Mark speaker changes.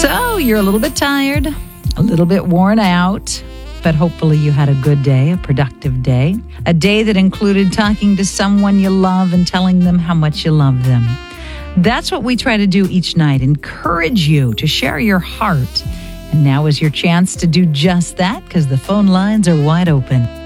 Speaker 1: So you're a little bit tired, a little bit worn out, but hopefully you had a good day, a productive day, a day that included talking to someone you love and telling them how much you love them. That's what we try to do each night, encourage you to share your heart. And now is your chance to do just that because the phone lines are wide open.